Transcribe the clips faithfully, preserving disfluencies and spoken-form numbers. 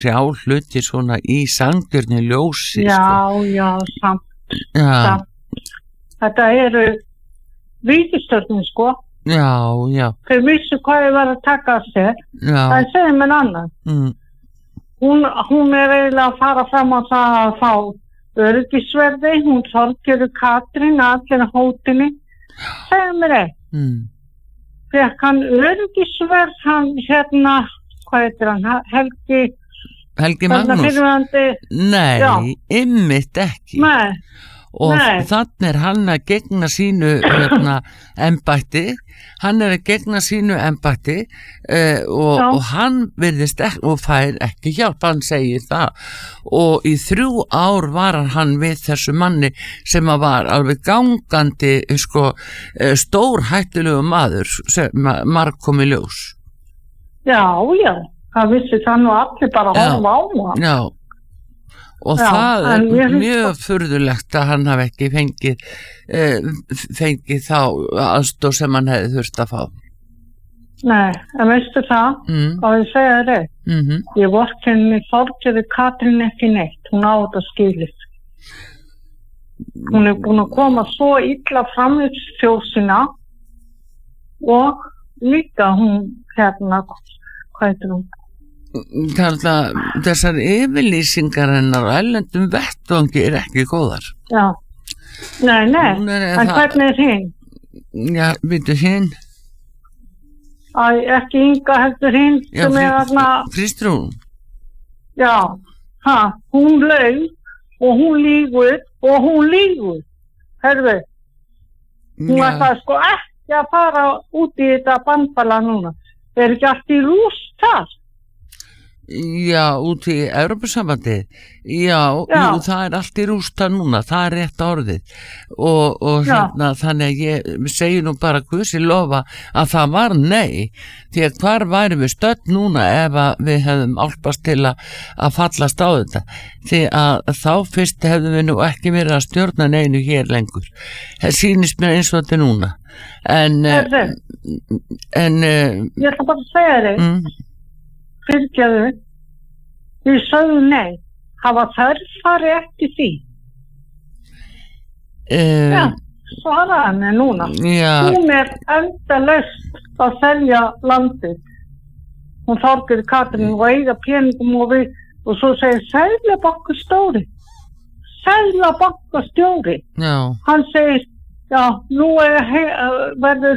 sjá hluti svona í sangjörni ljósi Já, sko. já, samt, Já, samt. Þetta eru ríkisstjórnin, sko. já, já, Þeir vissu hvað ég var að taka af sér. já, Það segir mér annað. mm, Hún, hún er eiginlega að fara fram á það að fá öryggisverði. Hún Þorgerður Katrín, allir á hóteli. Segir mér eitt. mm, Fekk hann öryggisverð, hann hérna, hvað heitir hann, Helgi, Helgi þarna Magnús, fyrirverandi, nei, Já. ymmit ekki. nei, Og Nei. þannig er hann að gegna sínu hérna, embætti, hann er að gegna sínu embætti uh, og, Já. og hann virðist ekki og fær ekki hjálp, hann segir það. Og í þrjú ár var hann við þessu manni sem að var alveg gangandi sko, uh, stór hættulegu maður sem marg kom í ljós. já, já, það vissi það nú allir bara að Já. horfa á hann. Já. Og Já, það en mér er finnst mjög furðulegt að hann hafi ekki fengið, eh, fengið þá aðstoð sem hann hefði þurft að fá. Nei, en veistu það, Mm, og ég segja þér eitt, mm ég vorkenni Þorgerður Katrín ekki neitt, hún á þetta skilið. Hún er búin að koma svo illa fram við þjóðsina og líka hún hérna, hvað heitir hún? Þarna, þessar yfirlýsingar hennar á erlendum vettvangi er ekki góðar. Já, nei, nei, Hún er en það- hvernig er hinn? Já, veitu hinn, Æ, ekki Inga heldur hinn já, sem er þarna, Kristrún, já, ha, hún laug og hún lígur og hún lígur, herðu, hún já, ætlaði sko ekki að fara út í þetta bandbala núna, er ekki allt í rúst þar? já, út í Evrópusambandið, já, Já. jú, það er allt í rústa núna, það er rétt orðið og, og Já. hérna, þannig að ég segi nú bara Guðs í lofa að það var nei, því að hvar væri við stödd núna ef að við hefðum álpast til að, að fallast á þetta, því að þá fyrst hefðum við nú ekki verið að stjórna neinu hér lengur, það sýnist mér eins og þetta er núna, en Herðu, en uh, ég ætla bara að segja þig, mm, fyrirgefðu, við sögum nei, hafa þær farið eftir því? uh, Já, svaraði henni núna. já, Hún er endalaust að selja landið. Hún Þorgerður Katrín og eiga peningum og við, og svo segir Seðlabankastjóri, Seðlabankastjóri, já, hann segir, já, nú er he- verður,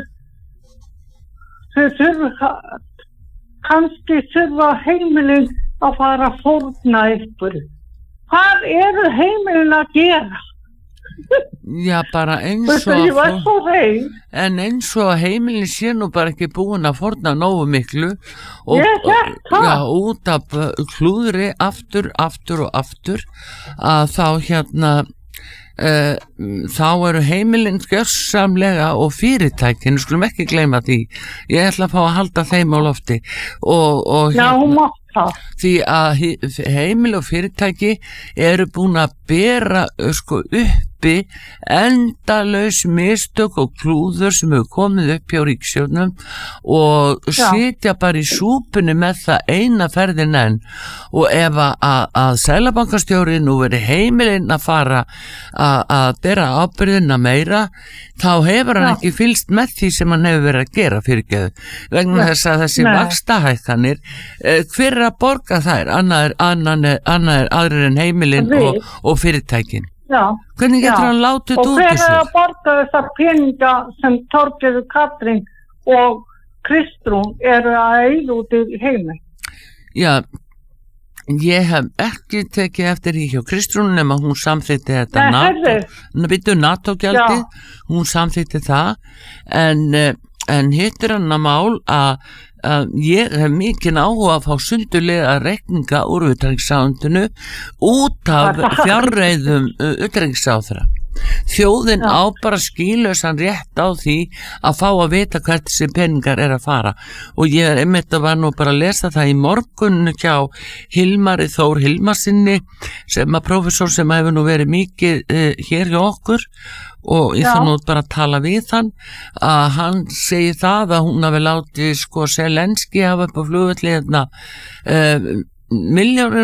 þau þurfa, kannski þurfa heimilin að fara að fórna ykkur. Hvað eru heimilin að gera? já, bara eins Veistu, og ég var fólk- svo reyn. en eins og að heimilin sé nú bara ekki búin að forna nógu miklu og Ég hélt það. já, út af uh, klúðri aftur, aftur og aftur að þá hérna uh, þá eru heimilin gjörsamlega og fyrirtækin, skulum ekki gleyma því, ég ætla að fá að halda þeim á lofti og, og Já, hún mátt það. því að he- heimili og fyrirtæki eru búin að bera uh, sko uppi endalaus mistök og klúður sem hefur komið upp hjá ríkisstjórnum og Já. sitja bara í súpunni með það eina ferðin enn og ef að, að, að Seðlabankastjóri nú verið heimilinn að fara að, að bera ábyrðina meira þá hefur hann Já. ekki fylgst með því sem hann hefur verið að gera fyrirgeðu vegna Nei. þess að þessi Nei. vaxtahækkanir eh, hver er að borga þær annað er, annað er, annað er aðrir en heimilin Við. og, og fyrirtækin Já. hvernig getur Já. hann látið Og út hver úr er sér? að borga þessar peninga sem Þorgerður Katrín og Kristrún eru að eiga út í heimi? Já, ég hef ekki tekið eftir því hjá Kristrún nema hún samþýtti þetta Nei, heyrðu. býttu NATO-gjaldið, Já. hún samþýtti það en, eh, en hittir hann að mál að að ég hef mikinn áhuga að fá sundurlega reikninga úr utanríkisráðuneytinu út af fjárreiðum utanríkisráðherra. Þjóðin Já. á bara skýlausan rétt á því að fá að vita hvert þessi peningar er að fara og ég er einmitt að var nú bara að lesa það í morgun hjá Hilmari Þór Hilmarsinni sem að prófessor sem hefur nú verið mikið uh, hér hjá okkur og ég Já. þarf nú bara að tala við hann að hann segir það að hún hafi látið sko Selenski hafa upp á flugvelli hérna uh, milljón